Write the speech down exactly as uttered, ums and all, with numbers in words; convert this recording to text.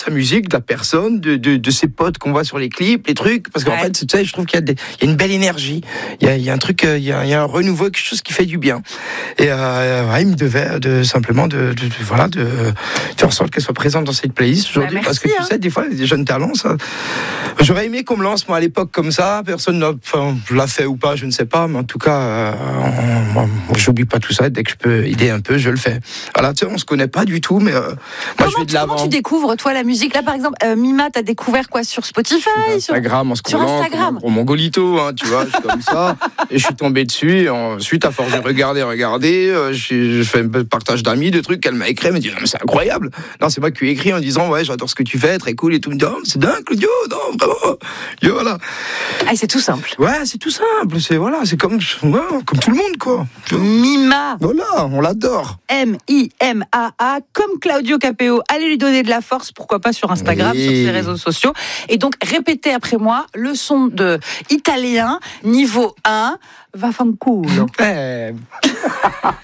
sa musique, de la personne, de, de, de ses potes qu'on voit sur les clips, les trucs. Parce qu'en ouais. fait, tu sais, je trouve qu'il y a, des, il y a une belle énergie. Il y a, il y a un truc, il y a, il y a un renouveau, quelque chose qui fait du bien. Et euh, ouais, il me devait de, simplement de, de, de, voilà, de faire en sorte qu'elle soit présente dans cette playlist aujourd'hui. Bah, merci, parce que tu hein. sais, des fois, il y a des jeunes talents, ça. J'aurais aimé qu'on me lance, moi, à l'époque, comme ça. Personne n'a, enfin, je l'ai fait ou pas, je ne sais pas. Mais en tout cas, euh, on, on, j'oublie pas tout ça. Dès que je peux aider un peu, je le fais. Voilà, tu sais, on se connaît pas du tout, mais euh, moi, comment, je vais de tu, comment l'avant. tu découvres, toi, la musique? Là, par exemple, euh, Mima, t'as découvert quoi sur Spotify? Sur Instagram, en sur scrollant, Instagram. comme un mongolito, hein, tu vois, je suis comme ça. Et je suis tombé dessus. Et ensuite, à force de regarder, regarder, euh, je, je fais un peu de partage d'amis, de trucs qu'elle m'a écrit. Elle m'a dit, non, mais c'est incroyable. Non, c'est moi qui lui ai écrit en disant, ouais, j'adore ce que tu fais, très cool et tout. Elle me dit, oh, c'est dingue, Claudio, non, vraiment. Et voilà. Ah, c'est tout simple. Ouais, c'est tout simple. C'est, voilà, c'est comme, ouais, comme tout le monde, quoi. Mima. Voilà, on l'adore. M I M A A, comme Claudio Capéo. Allez lui donner de la force, pourquoi pas sur Instagram, oui. sur ses réseaux sociaux. Et donc, répétez après moi, leçon de italien, niveau un, vaffanculo. Eh.